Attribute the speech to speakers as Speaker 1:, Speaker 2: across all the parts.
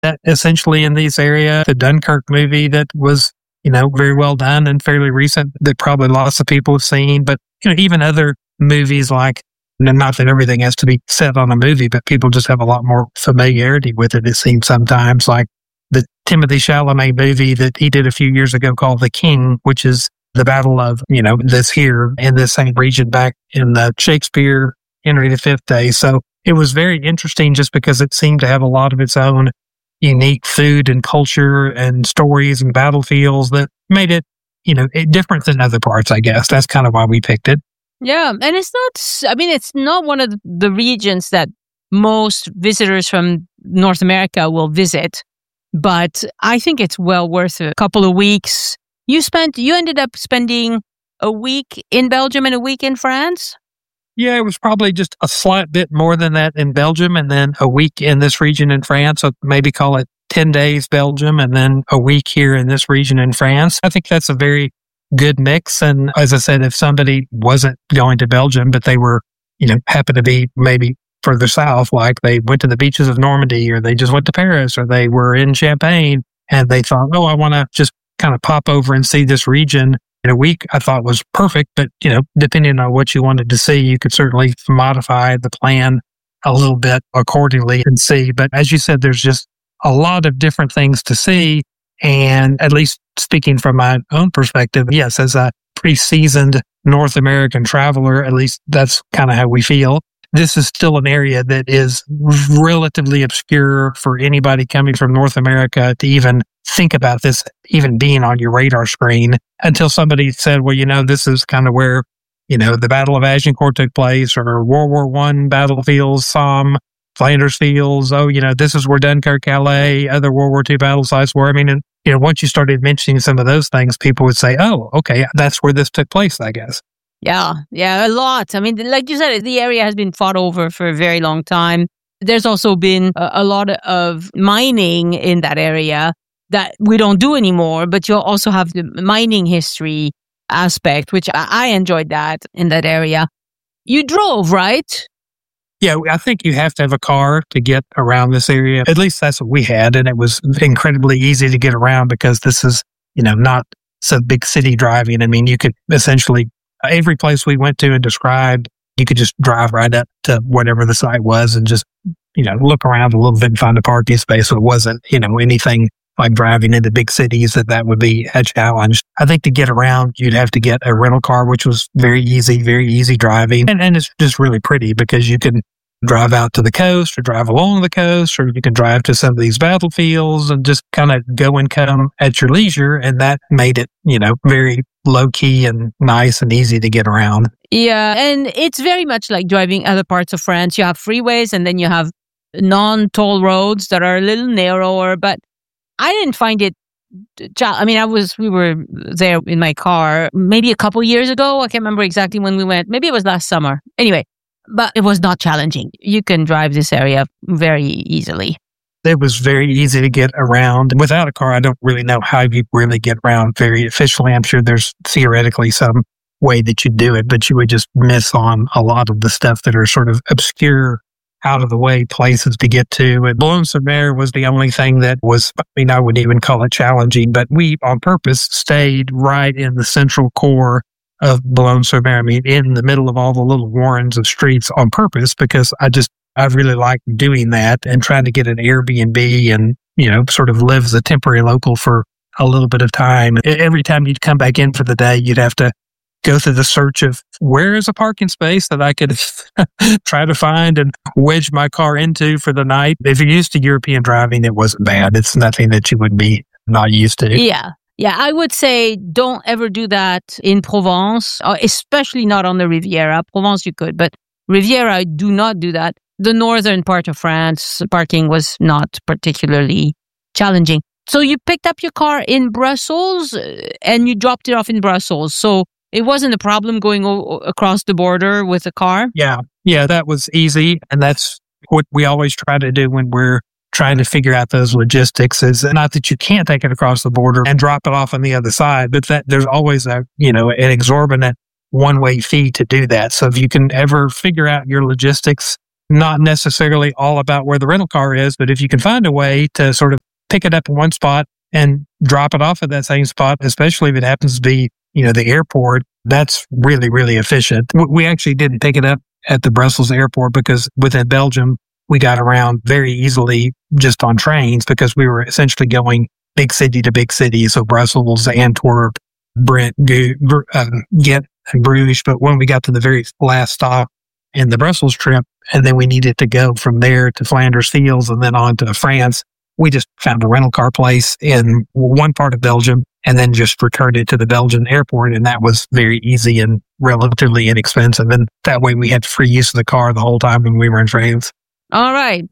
Speaker 1: that essentially in this area. The Dunkirk movie that was, very well done and fairly recent that probably lots of people have seen. But, even other movies like, not that everything has to be set on a movie, but people just have a lot more familiarity with it, it seems sometimes, like the Timothée Chalamet movie that he did a few years ago called The King, which is the battle of, this here in this same region back in the Shakespeare, Henry V days. So it was very interesting just because it seemed to have a lot of its own unique food and culture and stories and battlefields that made it, different than other parts, I guess. That's kind of why we picked it.
Speaker 2: Yeah. And it's not one of the regions that most visitors from North America will visit, but I think it's well worth a couple of weeks. You ended up spending a week in Belgium and a week in France?
Speaker 1: Yeah, it was probably just a slight bit more than that in Belgium and then a week in this region in France. So maybe call it 10 days Belgium and then a week here in this region in France. I think that's a very good mix. And as I said, if somebody wasn't going to Belgium, but they were, happened to be maybe further south, like they went to the beaches of Normandy or they just went to Paris or they were in Champagne and they thought, oh, I want to just kind of pop over and see this region in a week, I thought was perfect. But, depending on what you wanted to see, you could certainly modify the plan a little bit accordingly and see. But as you said, there's just a lot of different things to see. And at least speaking from my own perspective, yes, as a pretty seasoned North American traveler, at least that's kind of how we feel. This is still an area that is relatively obscure for anybody coming from North America to even think about this even being on your radar screen until somebody said, well, this is kind of where, the Battle of Agincourt took place or World War I battlefields, Somme, Flanders Fields. Oh, this is where Dunkirk, Calais, other World War II battle sites were. And, once you started mentioning some of those things, people would say, oh, okay, that's where this took place, I guess.
Speaker 2: Yeah, a lot. Like you said, the area has been fought over for a very long time. There's also been a lot of mining in that area that we don't do anymore, but you'll also have the mining history aspect, which I enjoyed that in that area. You drove, right?
Speaker 1: Yeah, I think you have to have a car to get around this area. At least that's what we had. And it was incredibly easy to get around because this is, not some big city driving. You could essentially, every place we went to and described, you could just drive right up to whatever the site was and just, look around a little bit and find a parking space. So it wasn't, anything like driving into big cities that would be a challenge. I think to get around, you'd have to get a rental car, which was very easy driving. And it's just really pretty because you can drive out to the coast or drive along the coast, or you can drive to some of these battlefields and just kind of go and come at your leisure. And that made it, very low key and nice and easy to get around.
Speaker 2: Yeah. And it's very much like driving other parts of France. You have freeways and then you have non-toll roads that are a little narrower, but I didn't find it. We were there in my car maybe a couple years ago. I can't remember exactly when we went. Maybe it was last summer. Anyway, but it was not challenging. You can drive this area very easily.
Speaker 1: It was very easy to get around. Without a car, I don't really know how you really get around very efficiently. I'm sure there's theoretically some way that you do it, but you would just miss on a lot of the stuff that are sort of obscure, out of the way places to get to. And Boulogne-sur-Mer was the only thing that was, I wouldn't even call it challenging, but we on purpose stayed right in the central core of Boulogne-sur-Mer. In the middle of all the little warrens of streets on purpose, because I really like doing that and trying to get an Airbnb and, sort of live as a temporary local for a little bit of time. Every time you'd come back in for the day, you'd have to go through the search of where is a parking space that I could try to find and wedge my car into for the night. If you're used to European driving, it wasn't bad. It's nothing that you would be not used to.
Speaker 2: Yeah. Yeah, I would say don't ever do that in Provence, especially not on the Riviera. Provence you could, but Riviera, do not do that. The northern part of France, parking was not particularly challenging. So you picked up your car in Brussels and you dropped it off in Brussels. So it wasn't a problem going across the border with a car?
Speaker 1: Yeah, that was easy. And that's what we always try to do when we're trying to figure out those logistics, is not that you can't take it across the border and drop it off on the other side, but that there's always an exorbitant one-way fee to do that. So if you can ever figure out your logistics not necessarily all about where the rental car is, but if you can find a way to sort of pick it up in one spot and drop it off at that same spot, especially if it happens to be, the airport, that's really, really efficient. We actually didn't pick it up at the Brussels airport because within Belgium, we got around very easily just on trains because we were essentially going big city to big city. So Brussels, Antwerp, Ghent, and Bruges. But when we got to the very last stop in the Brussels trip, and then we needed to go from there to Flanders Fields and then on to France, we just found a rental car place in one part of Belgium and then just returned it to the Belgian airport. And that was very easy and relatively inexpensive. And that way we had free use of the car the whole time when we were in France.
Speaker 2: All right.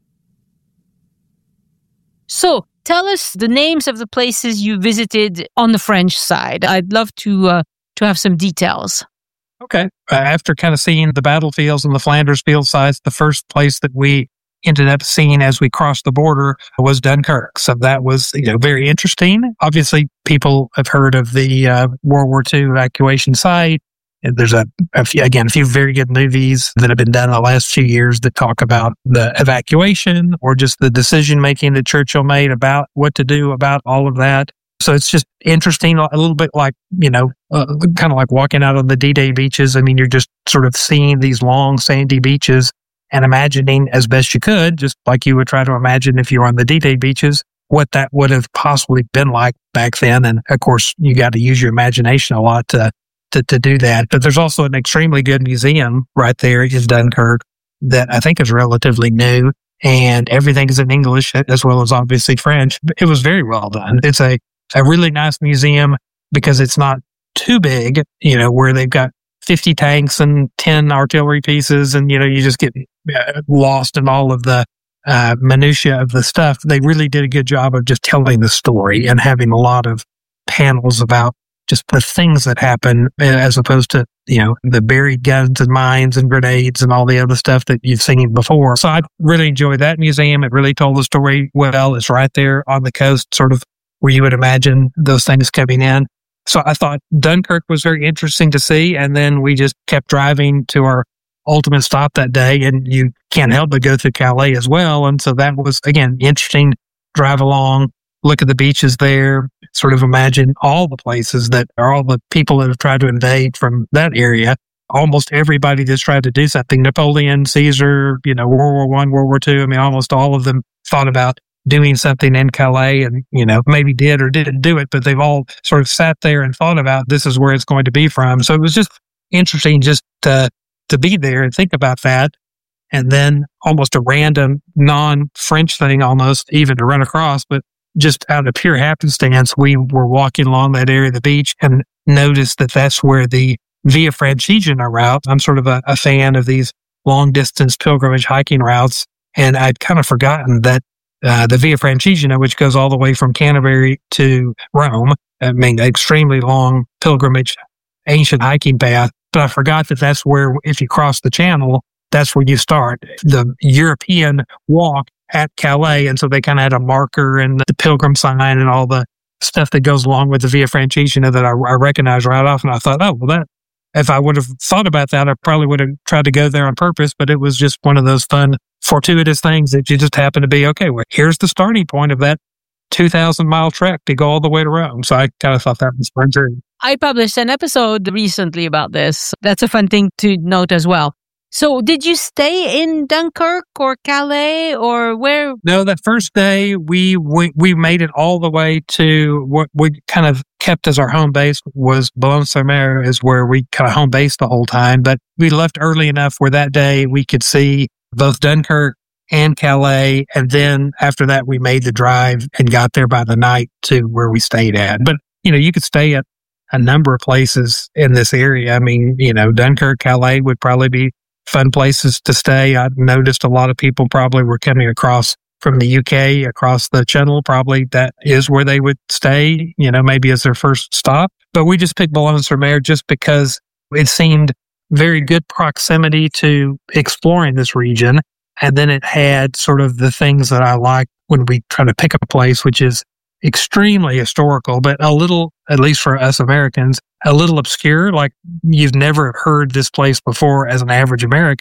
Speaker 2: So tell us the names of the places you visited on the French side. I'd love to have some details.
Speaker 1: Okay. After kind of seeing the battlefields and the Flanders Field sites, the first place that we ended up seeing as we crossed the border was Dunkirk. So that was, very interesting. Obviously, people have heard of the World War II evacuation site. And there's a few very good movies that have been done in the last few years that talk about the evacuation or just the decision making that Churchill made about what to do about all of that. So it's just interesting, a little bit like, kind of like walking out on the D-Day beaches. I mean, you're just sort of seeing these long sandy beaches and imagining as best you could, just like you would try to imagine if you were on the D-Day beaches, what that would have possibly been like back then. And of course, you got to use your imagination a lot to do that. But there's also an extremely good museum right there in Dunkirk that I think is relatively new, and everything is in English as well as obviously French. It was very well done. It's a really nice museum because it's not too big, where they've got 50 tanks and 10 artillery pieces and, you just get lost in all of the minutiae of the stuff. They really did a good job of just telling the story and having a lot of panels about just the things that happen as opposed to, the buried guns and mines and grenades and all the other stuff that you've seen before. So I really enjoyed that museum. It really told the story well. It's right there on the coast, sort of where you would imagine those things coming in. So I thought Dunkirk was very interesting to see. And then we just kept driving to our ultimate stop that day. And you can't help but go through Calais as well. And so that was, again, interesting. Drive along, look at the beaches there, sort of imagine all the places that are all the people that have tried to invade from that area. Almost everybody that's tried to do something, Napoleon, Caesar, World War I, World War II. I mean, almost all of them thought about doing something in Calais and, maybe did or didn't do it, but they've all sort of sat there and thought about this is where it's going to be from. So it was just interesting just to be there and think about that. And then almost a random non-French thing almost even to run across, but just out of pure happenstance, we were walking along that area of the beach and noticed that that's where the Via Francigena route. I'm sort of a fan of these long distance pilgrimage hiking routes. And I'd kind of forgotten that the Via Francigena, which goes all the way from Canterbury to Rome, extremely long pilgrimage, ancient hiking path. But I forgot that that's where, if you cross the channel, that's where you start the European walk at Calais. And so they kind of had a marker and the pilgrim sign and all the stuff that goes along with the Via Francigena that I recognized right off. And I thought, if I would have thought about that, I probably would have tried to go there on purpose. But it was just one of those fun, fortuitous things that you just happen to be, okay, well, here's the starting point of that 2,000-mile trek to go all the way to Rome. So I kind of thought that was fun too.
Speaker 2: I published an episode recently about this. That's a fun thing to note as well. So did you stay in Dunkirk or Calais or where? No,
Speaker 1: that first day we made it all the way to what we kind of kept as our home base was Boulogne-sur-Mer, is where we kind of home based the whole time. But we left early enough where that day we could see both Dunkirk and Calais. And then after that, we made the drive and got there by the night to where we stayed at. But, you could stay at a number of places in this area. I mean, Dunkirk, Calais would probably be fun places to stay. I noticed a lot of people probably were coming across from the UK, across the Channel. Probably that is where they would stay, maybe as their first stop. But we just picked Boulogne-sur-Mer just because it seemed very good proximity to exploring this region. And then it had sort of the things that I like when we try to pick a place, which is extremely historical, but a little, at least for us Americans, a little obscure. Like you've never heard this place before as an average American,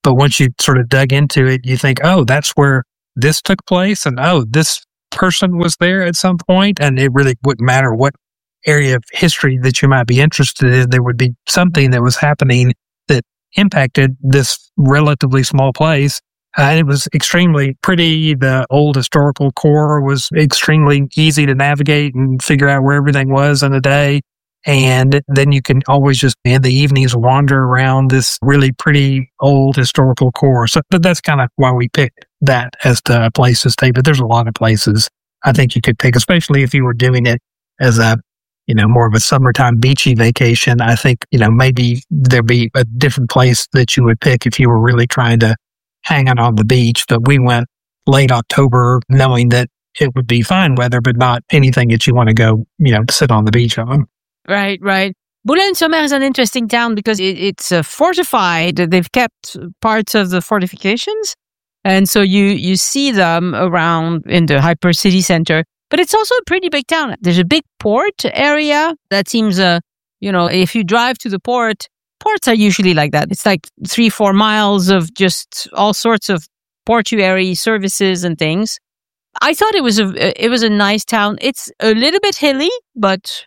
Speaker 1: But once you sort of dug into it, you think, oh, that's where this took place. And oh, this person was there at some point. And it really wouldn't matter what area of history that you might be interested in. There would be something that was happening that impacted this relatively small place. And it was extremely pretty. The old historical core was extremely easy to navigate and figure out where everything was in a day. And then you can always just in the evenings wander around this really pretty old historical core. So but that's kind of why we picked that as the place to stay. But there's a lot of places I think you could pick, especially if you were doing it as a, more of a summertime beachy vacation. I think, maybe there'd be a different place that you would pick if you were really trying to hang out on the beach. But we went late October knowing that it would be fine weather, but not anything that you want to go, sit on the beach on.
Speaker 2: Right. Boulogne-sur-Mer is an interesting town because it's fortified. They've kept parts of the fortifications. And so you see them around in the hyper city center. But it's also a pretty big town. There's a big port area that seems, if you drive to the port, ports are usually like that. It's like 3-4 miles of just all sorts of portuary services and things. I thought it was a nice town. It's a little bit hilly, but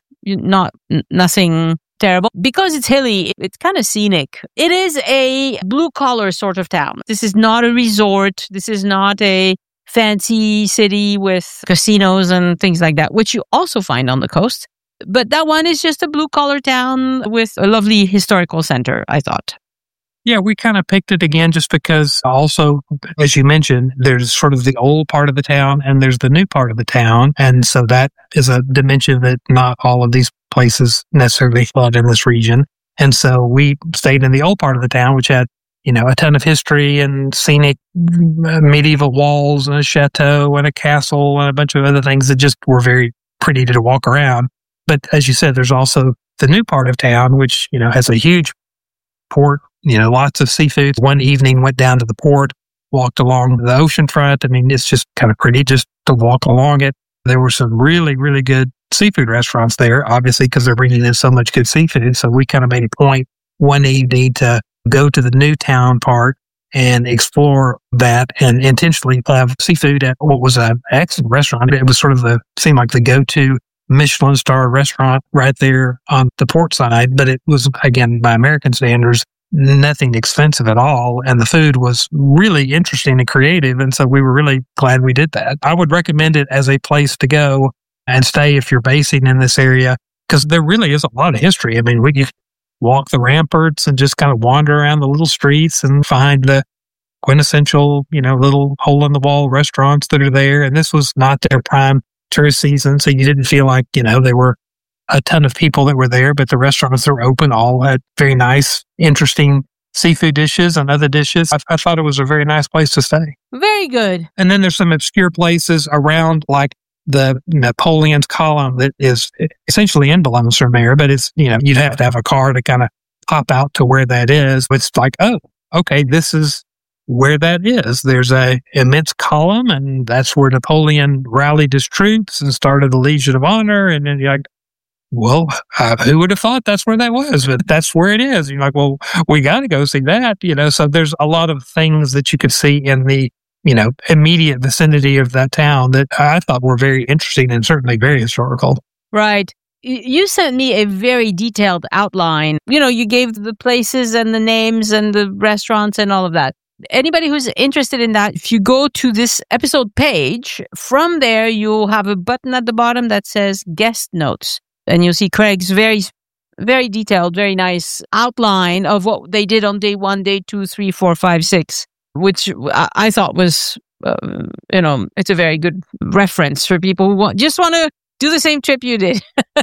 Speaker 2: nothing terrible. Because it's hilly, it's kind of scenic. It is a blue-collar sort of town. This is not a resort. This is not a fancy city with casinos and things like that, which you also find on the coast. But that one is just a blue-collar town with a lovely historical center, I thought.
Speaker 1: Yeah, we kind of picked it again just because also, as you mentioned, there's sort of the old part of the town and there's the new part of the town. And so that is a dimension that not all of these places necessarily flood in this region. And so we stayed in the old part of the town, which had, a ton of history and scenic medieval walls and a chateau and a castle and a bunch of other things that just were very pretty to walk around. But as you said, there's also the new part of town, which, has a huge port, lots of seafood. One evening went down to the port, walked along the ocean front. I mean, it's just kind of pretty just to walk along it. There were some really, really good seafood restaurants there, obviously, because they're bringing in so much good seafood. So we kind of made a point one evening to go to the new town part and explore that and intentionally have seafood at what was an excellent restaurant. It was sort of seemed like the go-to Michelin star restaurant right there on the port side, but it was, again, by American standards, nothing expensive at all. And the food was really interesting and creative. And so we were really glad we did that. I would recommend it as a place to go and stay if you're basing in this area, because there really is a lot of history. I mean, you walk the ramparts and just kind of wander around the little streets and find the quintessential, little hole in the wall restaurants that are there. And this was not their prime tourist season, so you didn't feel like, there were a ton of people that were there, but the restaurants that were open all had very nice, interesting seafood dishes and other dishes. I thought it was a very nice place to stay.
Speaker 2: Very good.
Speaker 1: And then there's some obscure places around, like the Napoleon's Column that is essentially in Boulogne-sur-Mer, but it's, you'd have to have a car to kind of pop out to where that is. It's like, oh, okay, this is where that is. There's a immense column, and that's where Napoleon rallied his troops and started the Legion of Honor. And then you're like, well, who would have thought that's where that was? But that's where it is. You're like, well, we got to go see that, So there's a lot of things that you could see in the, immediate vicinity of that town that I thought were very interesting and certainly very historical.
Speaker 2: Right. You sent me a very detailed outline. You gave the places and the names and the restaurants and all of that. Anybody who's interested in that, if you go to this episode page, from there, you'll have a button at the bottom that says guest notes. And you'll see Craig's very, very detailed, very nice outline of what they did on day 1, day 2, 3, 4, 5, 6, which I thought was, it's a very good reference for people who just want to do the same trip you did.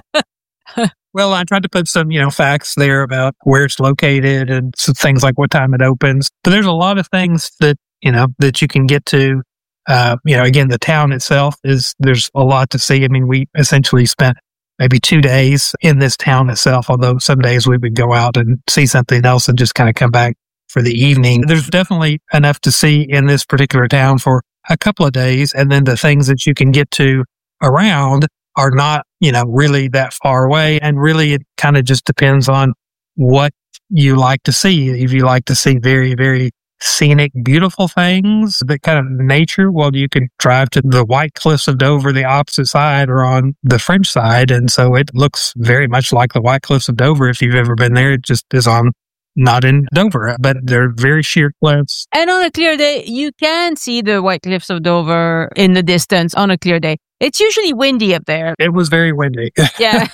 Speaker 1: Well, I tried to put some, facts there about where it's located and some things like what time it opens. But there's a lot of things that, that you can get to. Again, the town itself there's a lot to see. I mean, we essentially spent maybe 2 days in this town itself, although some days we would go out and see something else and just kind of come back for the evening. There's definitely enough to see in this particular town for a couple of days. And then the things that you can get to around are not, really that far away. And really, it kind of just depends on what you like to see. If you like to see very, very scenic, beautiful things, the kind of nature. Well, you can drive to the White Cliffs of Dover, the opposite side, or on the French side. And so it looks very much like the White Cliffs of Dover. If you've ever been there, it just is not in Dover, but they're very sheer cliffs.
Speaker 2: And on a clear day, you can see the White Cliffs of Dover in the distance on a clear day. It's usually windy up there.
Speaker 1: It was very windy.
Speaker 2: Yeah.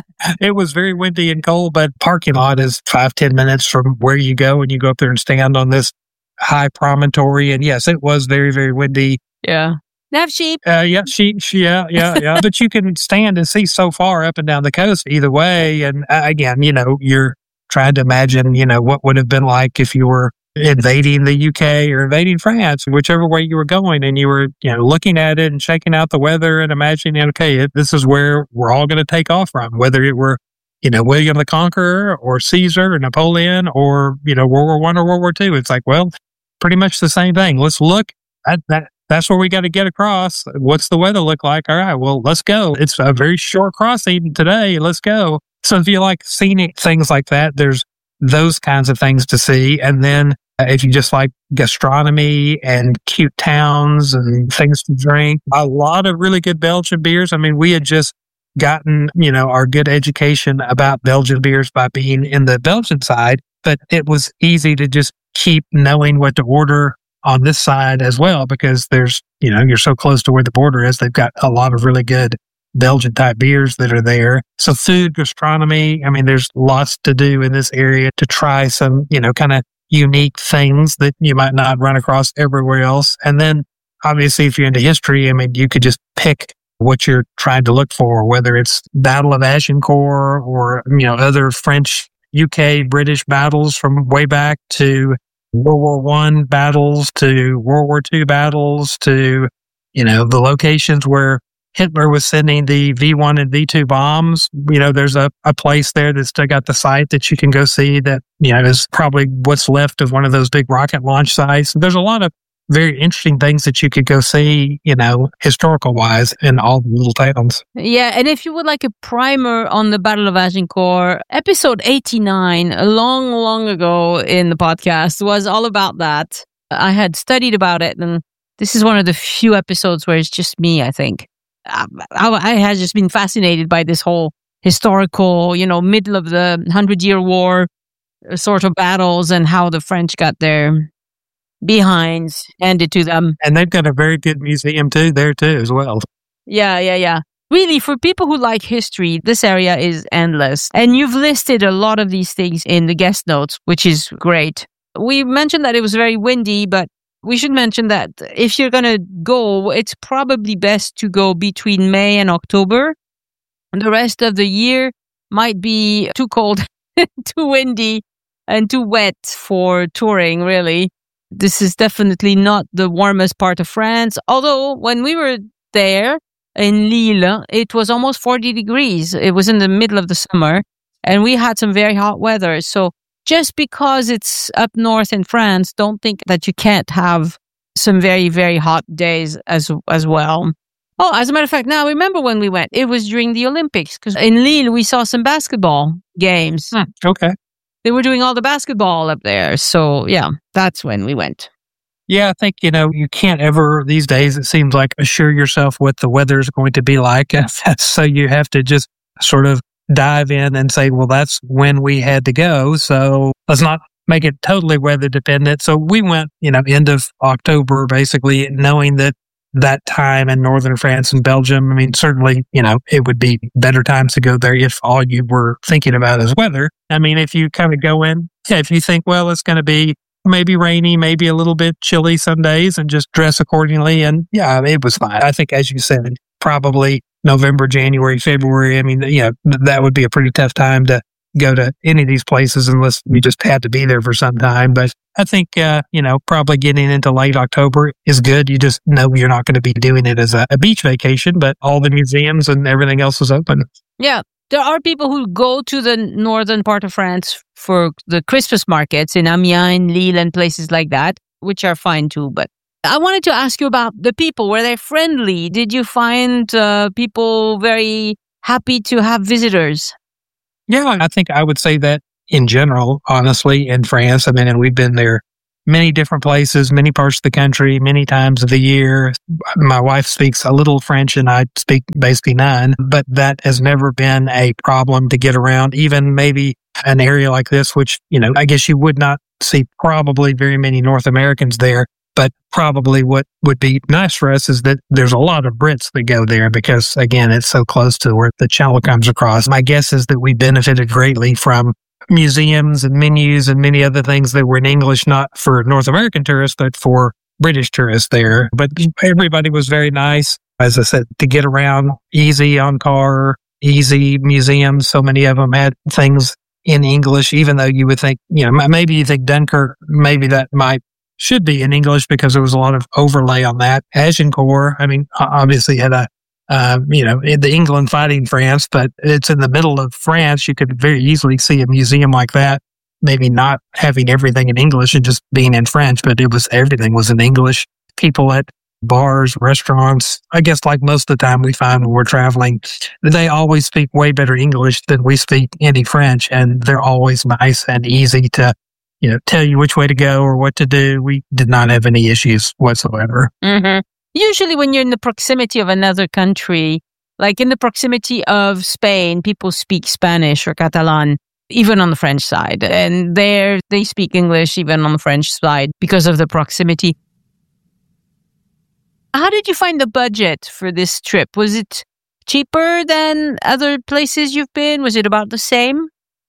Speaker 1: It was very windy and cold, but parking lot is 5-10 minutes from where you go, and you go up there and stand on this high promontory. And yes, it was very, very windy.
Speaker 2: Yeah. They have sheep.
Speaker 1: Yeah, sheep. Yeah. But you can stand and see so far up and down the coast either way. And again, you're trying to imagine, what would have been like if you were invading the UK or invading France, whichever way you were going, and you were, looking at it and checking out the weather and imagining, okay, this is where we're all going to take off from, whether it were, William the Conqueror or Caesar or Napoleon or, World War I or World War II. It's like, well, pretty much the same thing. Let's look at that. That's where we got to get across. What's the weather look like? All right, well, let's go. It's a very short crossing today. Let's go. So if you like scenic things like that, there's those kinds of things to see. And then if you just like gastronomy and cute towns and things to drink, a lot of really good Belgian beers. I mean, we had just gotten, our good education about Belgian beers by being in the Belgian side, but it was easy to just keep knowing what to order on this side as well, because there's, you're so close to where the border is. They've got a lot of really good Belgian type beers that are there. So food, gastronomy, I mean, there's lots to do in this area to try some, kind of unique things that you might not run across everywhere else. And then obviously if you're into history, I mean, you could just pick what you're trying to look for, whether it's Battle of Agincourt or, other French, UK, British battles from way back to World War I battles to World War II battles to, the locations where Hitler was sending the V1 and V2 bombs. There's a place there that's still got the site that you can go see that, is probably what's left of one of those big rocket launch sites. There's a lot of very interesting things that you could go see, historical wise in all the little towns.
Speaker 2: Yeah. And if you would like a primer on the Battle of Agincourt, episode 89, a long, long ago in the podcast, was all about that. I had studied about it, and this is one of the few episodes where it's just me, I think. I had just been fascinated by this whole historical, middle of the 100-Year War sort of battles and how the French got their behinds handed to them.
Speaker 1: And they've got a very good museum there too as well.
Speaker 2: Yeah. Really, for people who like history, this area is endless. And you've listed a lot of these things in the guest notes, which is great. We mentioned that it was very windy, but we should mention that if you're going to go, it's probably best to go between May and October. And the rest of the year might be too cold, too windy, and too wet for touring, really. This is definitely not the warmest part of France. Although when we were there in Lille, it was almost 40 degrees. It was in the middle of the summer, and we had some very hot weather. So just because it's up north in France, don't think that you can't have some very, very hot days as well. Oh, as a matter of fact, now I remember when we went, it was during the Olympics, because in Lille, we saw some basketball games.
Speaker 1: Okay.
Speaker 2: They were doing all the basketball up there. So yeah, that's when we went.
Speaker 1: Yeah, I think, you can't ever these days, it seems like, assure yourself what the weather is going to be like. So you have to just sort of dive in and say, well, that's when we had to go. So let's not make it totally weather dependent. So we went, end of October, basically, knowing that time in northern France and Belgium, I mean, certainly, it would be better times to go there if all you were thinking about is weather. I mean, if you kind of go in, if you think, well, it's going to be maybe rainy, maybe a little bit chilly some days, and just dress accordingly. And yeah, it was fine. I think, as you said, probably November, January, February. I mean, that would be a pretty tough time to go to any of these places unless we just had to be there for some time. But I think, probably getting into late October is good. You just know you're not going to be doing it as a beach vacation, but all the museums and everything else is open.
Speaker 2: Yeah. There are people who go to the northern part of France for the Christmas markets in Amiens, Lille, and places like that, which are fine too. But I wanted to ask you about the people. Were they friendly? Did you find people very happy to have visitors?
Speaker 1: Yeah, I think I would say that in general, honestly, in France. I mean, and we've been there many different places, many parts of the country, many times of the year. My wife speaks a little French and I speak basically none, but that has never been a problem to get around. Even maybe an area like this, which, I guess you would not see probably very many North Americans there, but probably what would be nice for us is that there's a lot of Brits that go there because, again, it's so close to where the channel comes across. My guess is that we benefited greatly from museums and menus and many other things that were in English, not for North American tourists, but for British tourists there. But everybody was very nice. As I said, to get around, easy on car, easy museums. So many of them had things in English, even though you would think, maybe you think Dunkirk, maybe that should be in English because there was a lot of overlay on that. Agincourt, obviously had the England fighting France, but it's in the middle of France. You could very easily see a museum like that, maybe not having everything in English and just being in French, but everything was in English. People at bars, restaurants, I guess like most of the time we find when we're traveling, they always speak way better English than we speak any French, and they're always nice and easy to tell you which way to go or what to do. We did not have any issues whatsoever.
Speaker 2: Mm-hmm. Usually when you're in the proximity of another country, like in the proximity of Spain, people speak Spanish or Catalan, even on the French side. And there they speak English even on the French side because of the proximity. How did you find the budget for this trip? Was it cheaper than other places you've been? Was it about the same?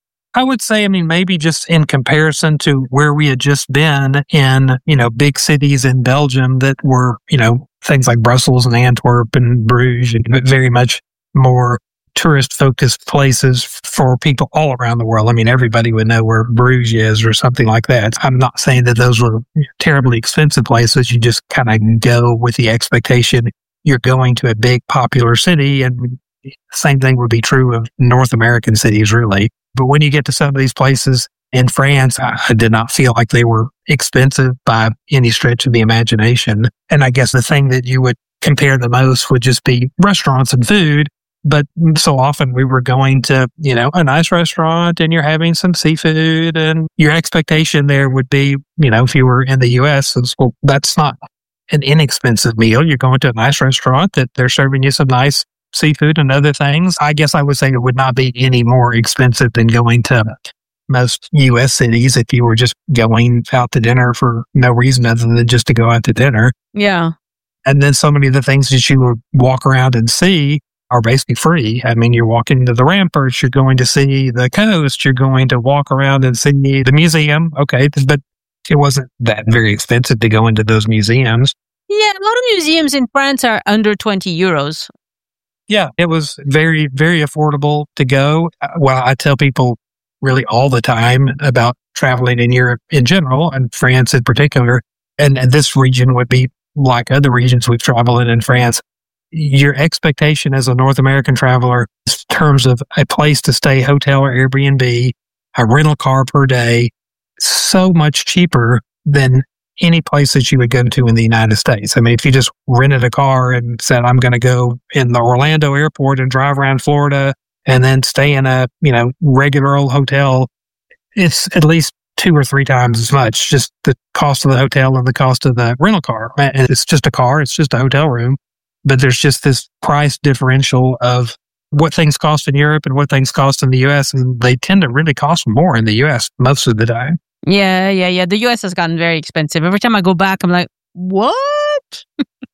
Speaker 1: I would say, maybe just in comparison to where we had just been in, big cities in Belgium that were, things like Brussels and Antwerp and Bruges, and very much more tourist-focused places for people all around the world. Everybody would know where Bruges is or something like that. I'm not saying that those were terribly expensive places. You just kind of go with the expectation you're going to a big popular city, and the same thing would be true of North American cities, really. But when you get to some of these places in France, I did not feel like they were expensive by any stretch of the imagination. And I guess the thing that you would compare the most would just be restaurants and food. But so often we were going to, a nice restaurant and you're having some seafood, and your expectation there would be, if you were in the U.S., well, that's not an inexpensive meal. You're going to a nice restaurant that they're serving you some nice seafood and other things. I guess I would say it would not be any more expensive than going to most U.S. cities if you were just going out to dinner for no reason other than just to go out to dinner.
Speaker 2: Yeah.
Speaker 1: And then so many of the things that you would walk around and see are basically free. You're walking to the ramparts, you're going to see the coast, you're going to walk around and see the museum. Okay, but it wasn't that very expensive to go into those museums.
Speaker 2: Yeah, a lot of museums in France are under 20 euros.
Speaker 1: Yeah, it was very, very affordable to go. Well, I tell people really all the time about traveling in Europe in general and France in particular. And this region would be like other regions we've traveled in France. Your expectation as a North American traveler in terms of a place to stay, hotel or Airbnb, a rental car per day, so much cheaper than any place that you would go to in the United States. If you just rented a car and said, I'm going to go in the Orlando airport and drive around Florida and then stay in a, regular old hotel, it's at least 2 or 3 times as much, just the cost of the hotel and the cost of the rental car. And it's just a car, it's just a hotel room. But there's just this price differential of what things cost in Europe and what things cost in the U.S. And they tend to really cost more in the U.S. most of the time.
Speaker 2: Yeah. The U.S. has gotten very expensive. Every time I go back, I'm like, what?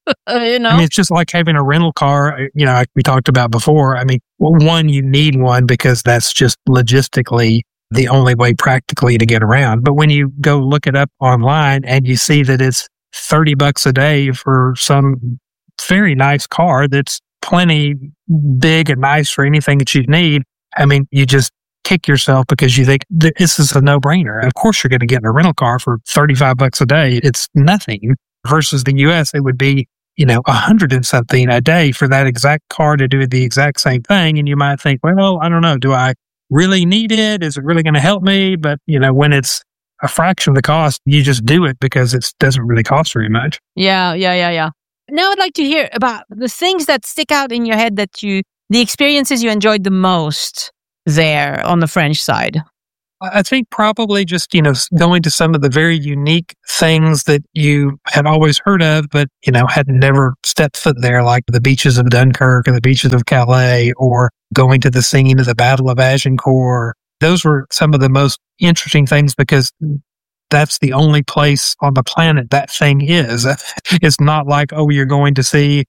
Speaker 1: It's just like having a rental car, like we talked about before. One, you need one because that's just logistically the only way practically to get around. But when you go look it up online and you see that it's $30 a day for some very nice car that's plenty big and nice for anything that you need, you just kick yourself because you think this is a no-brainer. Of course you're going to get in a rental car for $35 a day. It's nothing. Versus the U.S., it would be, $100 and something a day for that exact car to do the exact same thing. And you might think, well, I don't know, do I really need it? Is it really going to help me? But, when it's a fraction of the cost, you just do it because it doesn't really cost very much.
Speaker 2: Yeah. Now I'd like to hear about the things that stick out in your head the experiences you enjoyed the most there on the French side.
Speaker 1: I think probably just, going to some of the very unique things that you had always heard of, but, had never stepped foot there, like the beaches of Dunkirk or the beaches of Calais, or going to the scene of the Battle of Agincourt. Those were some of the most interesting things because that's the only place on the planet that thing is. It's not like, oh, you're going to see,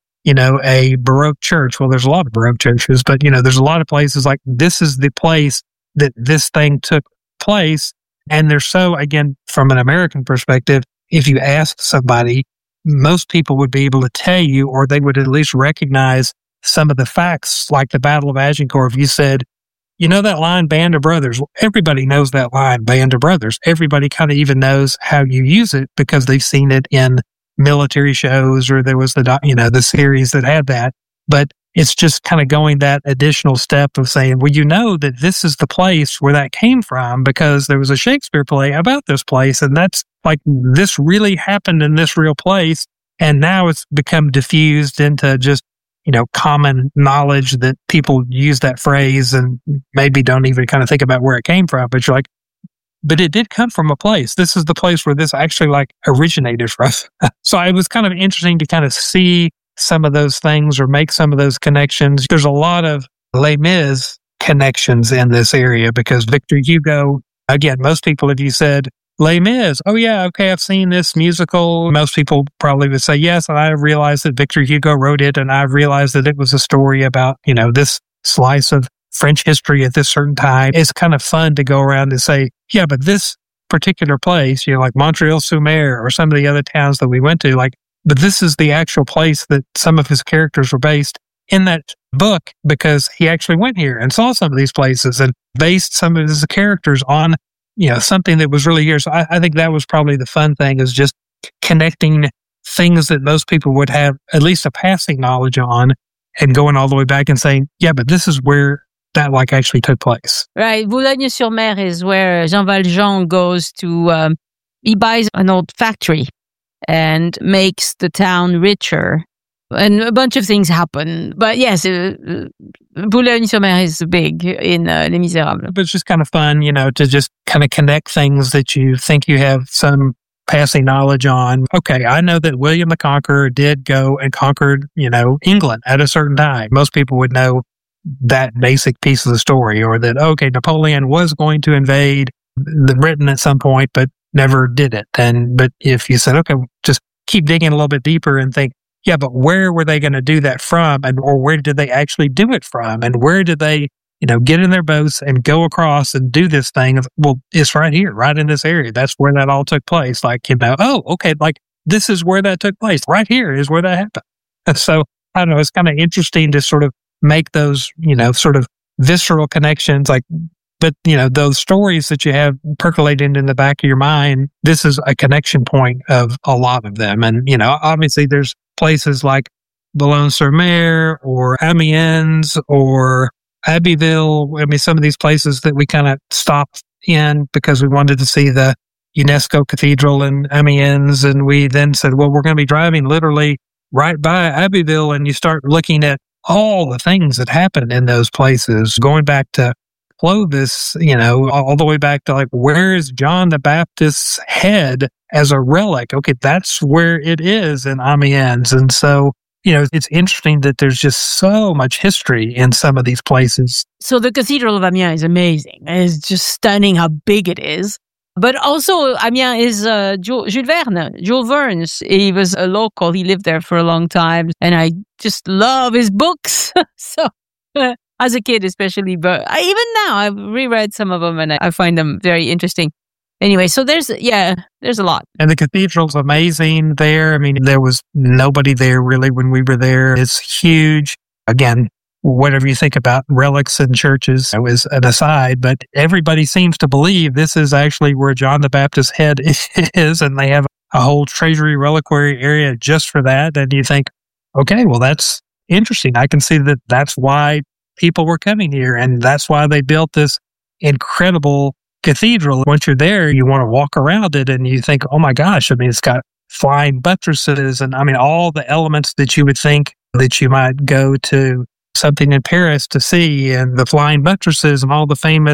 Speaker 1: a Baroque church. Well, there's a lot of Baroque churches, but, there's a lot of places like this is the place that this thing took place. And they're so, again, from an American perspective, if you ask somebody, most people would be able to tell you, or they would at least recognize some of the facts, like the Battle of Agincourt. If you said, that line, Band of Brothers, well, everybody knows that line, Band of Brothers. Everybody kind of even knows how you use it because they've seen it in military shows, or there was the series that had that. But it's just kind of going that additional step of saying, well, that this is the place where that came from because there was a Shakespeare play about this place. And that's like, this really happened in this real place. And now it's become diffused into just, common knowledge that people use that phrase and maybe don't even kind of think about where it came from. But you're like, but it did come from a place. This is the place where this actually originated from. So it was kind of interesting to kind of see some of those things or make some of those connections. There's a lot of Les Mis connections in this area because Victor Hugo, again, most people, if you said Les Mis, oh yeah, okay, I've seen this musical. Most people probably would say yes, and I realized that Victor Hugo wrote it, and I realized that it was a story about, this slice of French history at this certain time. It's kind of fun to go around and say, yeah, but this particular place, like Montreal-sur-Mer or some of the other towns that we went to, but this is the actual place that some of his characters were based in that book because he actually went here and saw some of these places and based some of his characters on, something that was really here. So I think that was probably the fun thing, is just connecting things that most people would have at least a passing knowledge on and going all the way back and saying, yeah, but this is where that actually took place.
Speaker 2: Right. Boulogne-sur-Mer is where Jean Valjean goes to, he buys an old factory and makes the town richer. And a bunch of things happen. But yes, Boulogne-sur-Mer is big in Les Miserables.
Speaker 1: But it's just kind of fun, to just kind of connect things that you think you have some passing knowledge on. Okay, I know that William the Conqueror did go and conquered, England at a certain time. Most people would know that basic piece of the story, or that, okay, Napoleon was going to invade Britain at some point, but never did it. But if you said, okay, just keep digging a little bit deeper and think, yeah, but where were they going to do that from? Or where did they actually do it from? And where did they, get in their boats and go across and do this thing? Well, it's right here, right in this area. That's where that all took place. Oh, okay, this is where that took place. Right here is where that happened. And so, I don't know, it's kind of interesting to sort of make those, sort of visceral connections, but, those stories that you have percolating in the back of your mind, this is a connection point of a lot of them. And, obviously there's places like Boulogne-sur-Mer or Amiens or Abbeville. I mean, some of these places that we kind of stopped in because we wanted to see the UNESCO Cathedral in Amiens. And we then said, well, we're going to be driving literally right by Abbeville. And you start looking at all the things that happened in those places, going back to Clovis, all the way back to where is John the Baptist's head as a relic? Okay, that's where it is in Amiens. And so, it's interesting that there's just so much history in some of these places.
Speaker 2: So the Cathedral of Amiens is amazing. It's just stunning how big it is. But also, Amiens is Jules Verne, Jules Verne's. He was a local. He lived there for a long time. And I just love his books. So as a kid especially, but even now I've reread some of them and I find them very interesting. Anyway, so there's a lot.
Speaker 1: And the cathedral's amazing there. I mean, there was nobody there really when we were there. It's huge. Again, whatever you think about relics and churches, it was an aside, but everybody seems to believe this is actually where John the Baptist's head is, and they have a whole treasury reliquary area just for that. And you think, okay, well, that's interesting. I can see that that's why people were coming here, and that's why they built this incredible cathedral. Once you're there, you want to walk around it, and you think, oh my gosh, I mean, it's got flying buttresses, and I mean, all the elements that you would think that you might go to something in Paris to see, and the flying buttresses and all the famous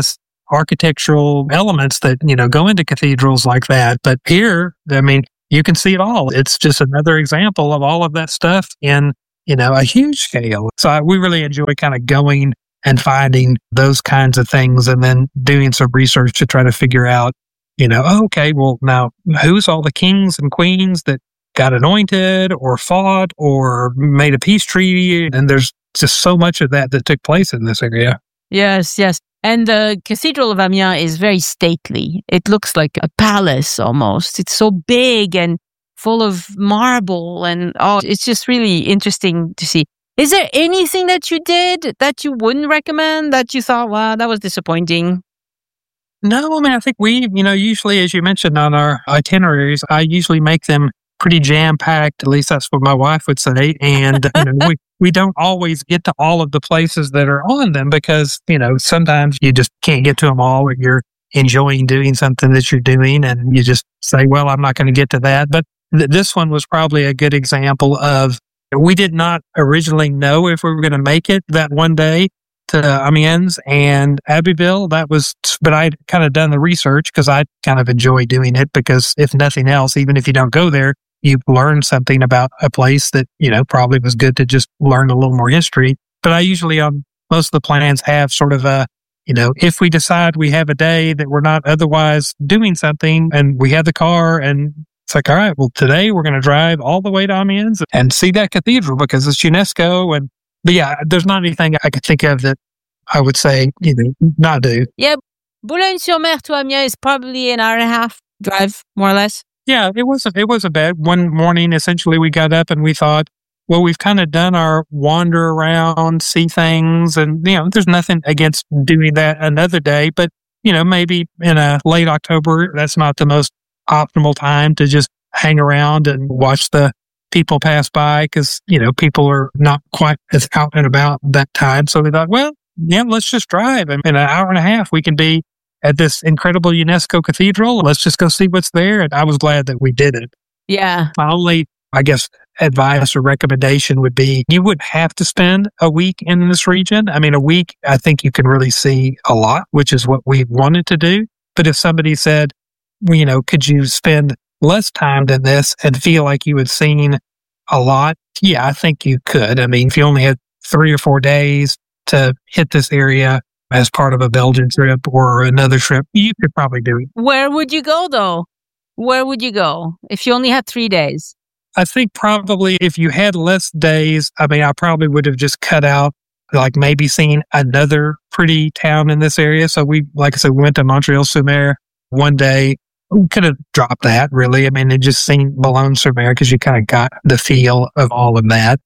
Speaker 1: architectural elements that, go into cathedrals like that. But here, I mean, you can see it all. It's just another example of all of that stuff in, a huge scale. So we really enjoy kind of going and finding those kinds of things and then doing some research to try to figure out, okay, well, now who's all the kings and queens that got anointed or fought or made a peace treaty? And there's just so much of that took place in this area.
Speaker 2: Yes, yes. And the Cathedral of Amiens is very stately. It looks like a palace almost. It's so big and full of marble and it's just really interesting to see. Is there anything that you did that you wouldn't recommend that you thought, wow, that was disappointing?
Speaker 1: No, I mean, I think we, usually, as you mentioned on our itineraries, I usually make them pretty jam-packed. At least that's what my wife would say. And, we don't always get to all of the places that are on them because, sometimes you just can't get to them all or you're enjoying doing something that you're doing and you just say, well, I'm not going to get to that. But this one was probably a good example of, we did not originally know if we were going to make it that one day to Amiens and Abbeville. But I'd kind of done the research because I kind of enjoy doing it because if nothing else, even if you don't go there, you learn something about a place that, probably was good to just learn a little more history. But I usually on most of the plans have sort of a, if we decide we have a day that we're not otherwise doing something and we have the car and it's like, all right, well, today we're going to drive all the way to Amiens and see that cathedral because it's UNESCO. But yeah, there's not anything I could think of that I would say, not do.
Speaker 2: Yeah, Boulogne-sur-Mer to Amiens is probably an hour and a half drive, more or less.
Speaker 1: Yeah, it wasn't bad. One morning, essentially, we got up and we thought, well, we've kind of done our wander around, see things, and, there's nothing against doing that another day. But, maybe in a late October, that's not the most optimal time to just hang around and watch the people pass by because, people are not quite as out and about that time. So we thought, well, yeah, let's just drive. And in an hour and a half, we can be at this incredible UNESCO cathedral. Let's just go see what's there. And I was glad that we did it.
Speaker 2: Yeah.
Speaker 1: My only, I guess, advice or recommendation would be you wouldn't have to spend a week in this region. I mean, a week, I think you can really see a lot, which is what we wanted to do. But if somebody said, well, could you spend less time than this and feel like you had seen a lot? Yeah, I think you could. I mean, if you only had 3 or 4 days to hit this area as part of a Belgian trip or another trip, you could probably do it.
Speaker 2: Where would you go, though? Where would you go if you only had 3 days?
Speaker 1: I think probably if you had less days, I mean, I probably would have just cut out, like maybe seen another pretty town in this area. So we, like I said, we went to Montreal-sur-Mer one day. We could have dropped that, really. I mean, it just seemed Boulogne-sur-Mer because you kind of got the feel of all of that.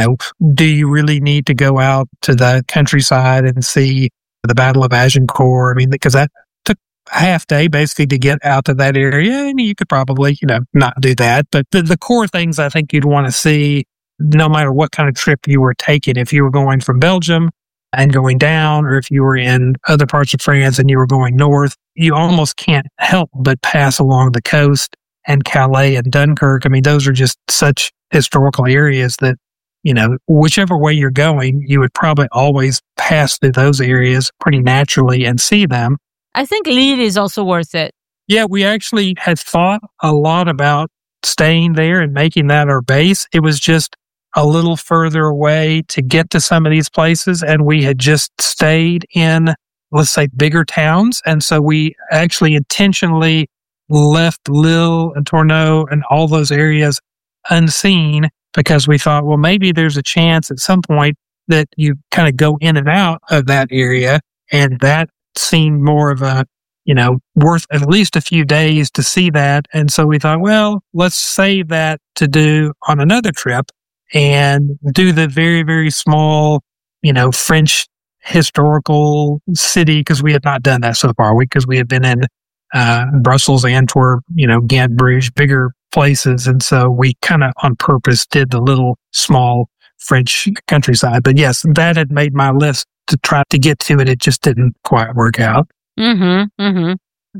Speaker 1: Do you really need to go out to the countryside and see the Battle of Agincourt? I mean, because that took a half day basically to get out to that area, and you could probably, not do that. But the core things I think you'd want to see, no matter what kind of trip you were taking, if you were going from Belgium and going down, or if you were in other parts of France and you were going north, you almost can't help but pass along the coast and Calais and Dunkirk. I mean, those are just such historical areas that, whichever way you're going, you would probably always pass through those areas pretty naturally and see them.
Speaker 2: I think Lille is also worth it.
Speaker 1: Yeah, we actually had thought a lot about staying there and making that our base. It was just a little further away to get to some of these places, and we had just stayed in, let's say, bigger towns. And so we actually intentionally left Lille and Tournai and all those areas unseen because we thought, well, maybe there's a chance at some point that you kind of go in and out of that area. And that seemed more of a, worth at least a few days to see that. And so we thought, well, let's save that to do on another trip and do the very, very small, French historical city, because we had not done that so far. Because we had been in Brussels, Antwerp, Ghent, Bruges, bigger places. And so we kind of on purpose did the little small French countryside. But yes, that had made my list to try to get to it. It just didn't quite work out.
Speaker 2: Mm-hmm. Mm-hmm.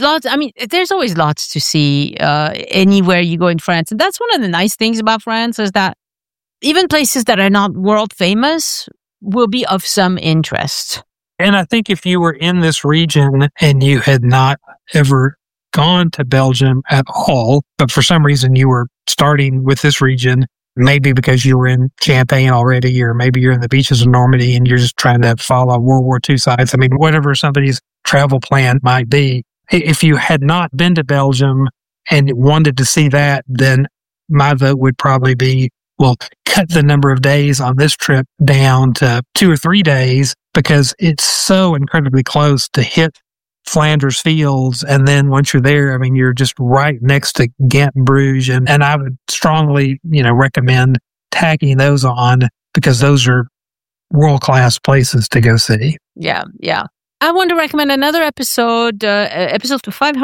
Speaker 2: There's always lots to see anywhere you go in France. And that's one of the nice things about France is that even places that are not world famous will be of some interest.
Speaker 1: And I think if you were in this region and you had not ever gone to Belgium at all, but for some reason you were starting with this region, maybe because you were in Champagne already, or maybe you're in the beaches of Normandy and you're just trying to follow World War II sites. I mean, whatever somebody's travel plan might be. If you had not been to Belgium and wanted to see that, then my vote would probably be, well, cut the number of days on this trip down to 2 or 3 days, because it's so incredibly close to hit Flanders Fields. And then once you're there, I mean, you're just right next to Ghent and Bruges. And I would strongly, recommend tacking those on, because those are world-class places to go see.
Speaker 2: Yeah. I want to recommend another episode. Episode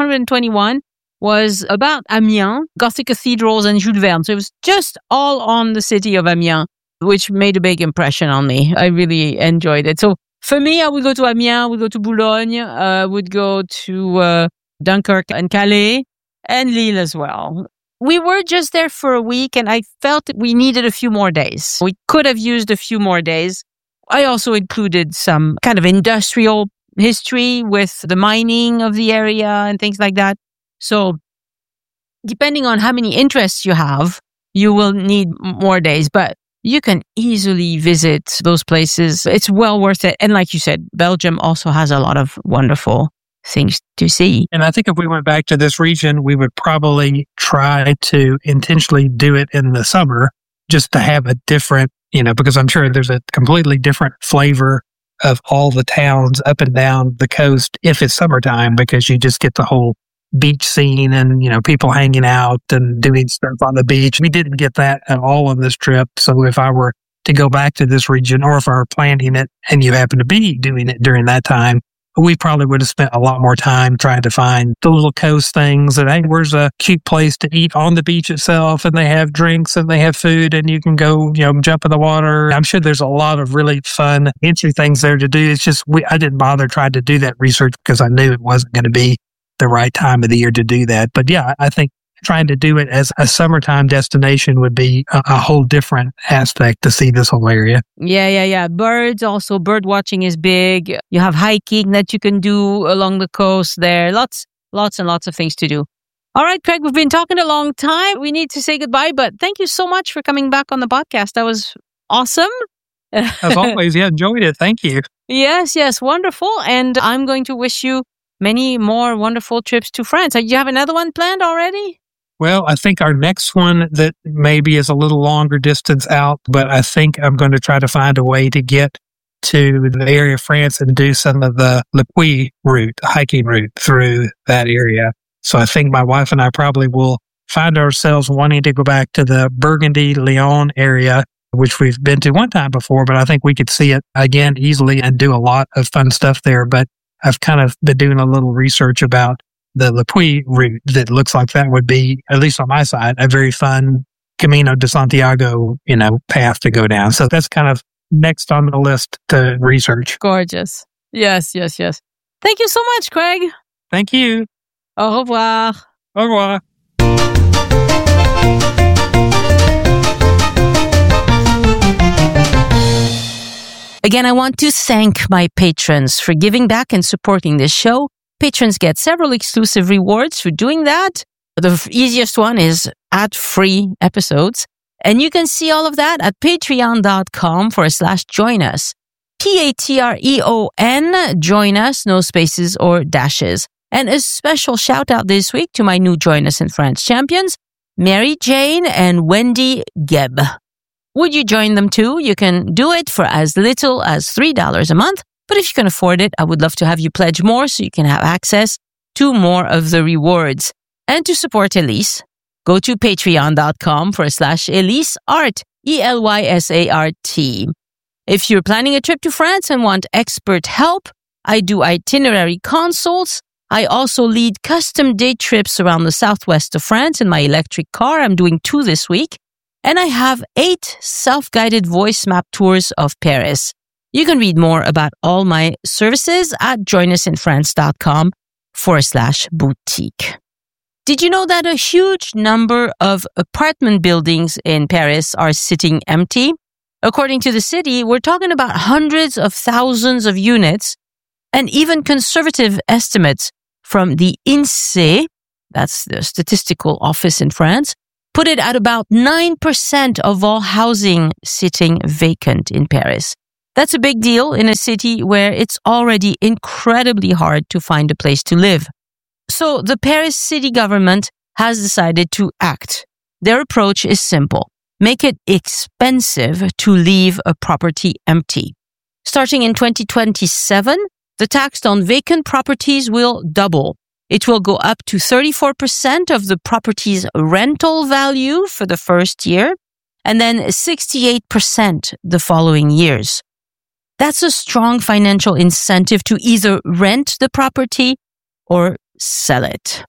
Speaker 2: 521 was about Amiens, Gothic cathedrals, and Jules Verne. So it was just all on the city of Amiens, which made a big impression on me. I really enjoyed it. So for me, I would go to Amiens, would go to Boulogne, would go to Dunkirk and Calais, and Lille as well. We were just there for a week, and I felt that we needed a few more days. We could have used a few more days. I also included some kind of industrial history with the mining of the area and things like that. So depending on how many interests you have, you will need more days, but you can easily visit those places. It's well worth it. And like you said, Belgium also has a lot of wonderful things to see.
Speaker 1: And I think if we went back to this region, we would probably try to intentionally do it in the summer, just to have a different, because I'm sure there's a completely different flavor of all the towns up and down the coast if it's summertime, because you just get the whole beach scene and, people hanging out and doing stuff on the beach. We didn't get that at all on this trip. So if I were to go back to this region, or if I were planning it and you happen to be doing it during that time, we probably would have spent a lot more time trying to find the little coast things and, hey, where's a cute place to eat on the beach itself? And they have drinks and they have food and you can go, jump in the water. I'm sure there's a lot of really fun, interesting things there to do. It's just, I didn't bother trying to do that research because I knew it wasn't going to be the right time of the year to do that. But yeah, I think trying to do it as a summertime destination would be a whole different aspect to see this whole area.
Speaker 2: Yeah. Birds also. Bird watching is big. You have hiking that you can do along the coast there. Lots and lots of things to do. All right, Craig, we've been talking a long time. We need to say goodbye, but thank you so much for coming back on the podcast. That was awesome.
Speaker 1: As always, yeah, enjoyed it. Thank you.
Speaker 2: Yes, wonderful. And I'm going to wish you many more wonderful trips to France. Do you have another one planned already?
Speaker 1: Well, I think our next one that maybe is a little longer distance out, but I think I'm going to try to find a way to get to the area of France and do some of the Le Puy route, hiking route through that area. So I think my wife and I probably will find ourselves wanting to go back to the Burgundy-Lyon area, which we've been to one time before, but I think we could see it again easily and do a lot of fun stuff there. But I've kind of been doing a little research about the Le Puy route that looks like that would be, at least on my side, a very fun Camino de Santiago, path to go down. So that's kind of next on the list to research.
Speaker 2: Gorgeous. Yes. Thank you so much, Craig.
Speaker 1: Thank you.
Speaker 2: Au revoir.
Speaker 1: Au revoir.
Speaker 2: Again, I want to thank my patrons for giving back and supporting this show. Patrons get several exclusive rewards for doing that. The easiest one is ad-free episodes. And you can see all of that at patreon.com/join us. Patreon, join us, no spaces or dashes. And a special shout out this week to my new Join Us in France champions, Mary Jane and Wendy Gebb. Would you join them too? You can do it for as little as $3 a month. But if you can afford it, I would love to have you pledge more so you can have access to more of the rewards. And to support Elise, go to patreon.com/EliseArt, ELYSART. If you're planning a trip to France and want expert help, I do itinerary consults. I also lead custom day trips around the southwest of France in my electric car. I'm doing 2 this week. And I have 8 self-guided voice map tours of Paris. You can read more about all my services at joinusinfrance.com/boutique. Did you know that a huge number of apartment buildings in Paris are sitting empty? According to the city, we're talking about hundreds of thousands of units And even conservative estimates from the INSEE, that's the statistical office in France, put it at about 9% of all housing sitting vacant in Paris. That's a big deal in a city where it's already incredibly hard to find a place to live. So the Paris city government has decided to act. Their approach is simple. Make it expensive to leave a property empty. Starting in 2027, the tax on vacant properties will double. It will go up to 34% of the property's rental value for the first year, and then 68% the following years. That's a strong financial incentive to either rent the property or sell it.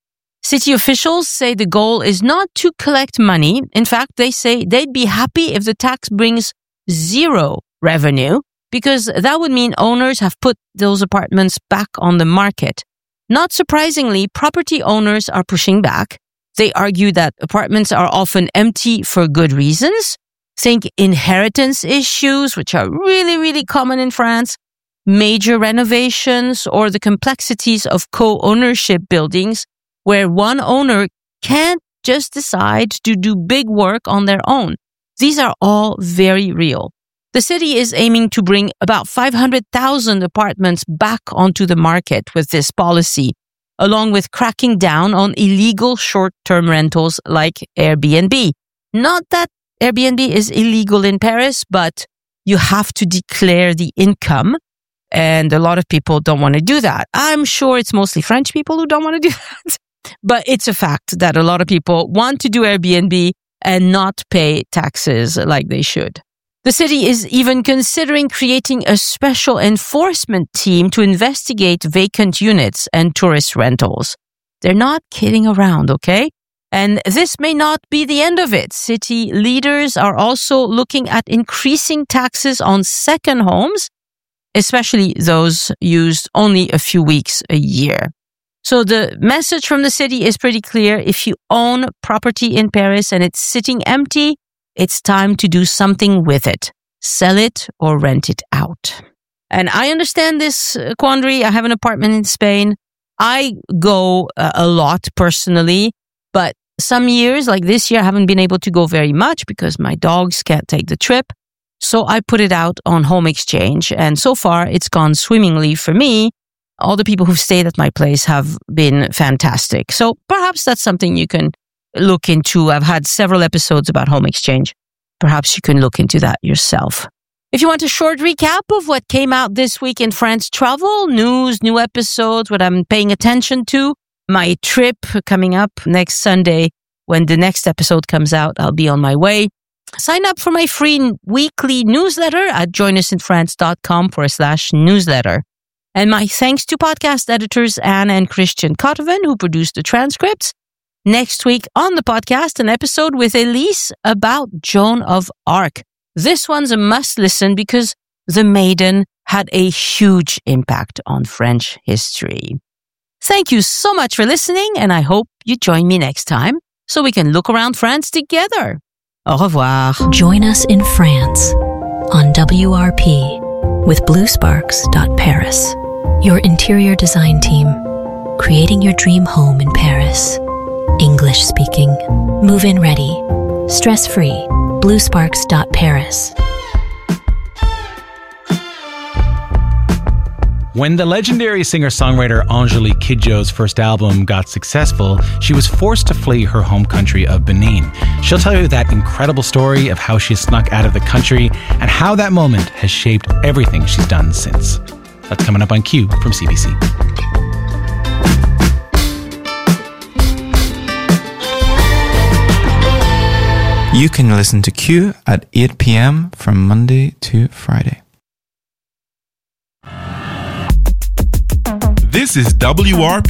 Speaker 2: City officials say the goal is not to collect money. In fact, they say they'd be happy if the tax brings zero revenue, because that would mean owners have put those apartments back on the market. Not surprisingly, property owners are pushing back. They argue that apartments are often empty for good reasons. Think inheritance issues, which are really, really common in France, major renovations, or the complexities of co-ownership buildings where one owner can't just decide to do big work on their own. These are all very real. The city is aiming to bring about 500,000 apartments back onto the market with this policy, along with cracking down on illegal short-term rentals like Airbnb. Not that Airbnb is illegal in Paris, but you have to declare the income, and a lot of people don't want to do that. I'm sure it's mostly French people who don't want to do that, but it's a fact that a lot of people want to do Airbnb and not pay taxes like they should. The city is even considering creating a special enforcement team to investigate vacant units and tourist rentals. They're not kidding around, okay? And this may not be the end of it. City leaders are also looking at increasing taxes on second homes, especially those used only a few weeks a year. So the message from the city is pretty clear. If you own property in Paris and it's sitting empty, it's time to do something with it. Sell it or rent it out. And I understand this quandary. I have an apartment in Spain. I go a lot personally, but some years, like this year, I haven't been able to go very much because my dogs can't take the trip. So I put it out on Home Exchange, and so far it's gone swimmingly for me. All the people who've stayed at my place have been fantastic. So perhaps that's something you can look into. I've had several episodes about Home Exchange. Perhaps you can look into that yourself. If you want a short recap of what came out this week in France travel, news, new episodes, what I'm paying attention to, my trip coming up next Sunday, when the next episode comes out, I'll be on my way. Sign up for my free weekly newsletter at joinusinfrance.com/newsletter. And my thanks to podcast editors Anne and Christian Kotoven, who produced the transcripts. Next week on the podcast, an episode with Elise about Joan of Arc. This one's a must listen because the maiden had a huge impact on French history. Thank you so much for listening, and I hope you join me next time so we can look around France together. Au revoir.
Speaker 3: Join us in France on WRP with bluesparks.paris. Your interior design team, creating your dream home in Paris. English speaking, move-in ready, stress-free, bluesparks.paris.
Speaker 4: When the legendary singer-songwriter Angélique Kidjo's first album got successful, she was forced to flee her home country of Benin. She'll tell you that incredible story of how she snuck out of the country and how that moment has shaped everything she's done since. That's coming up on Q from CBC.
Speaker 5: You can listen to Q at 8 p.m. from Monday to Friday.
Speaker 6: This is WRP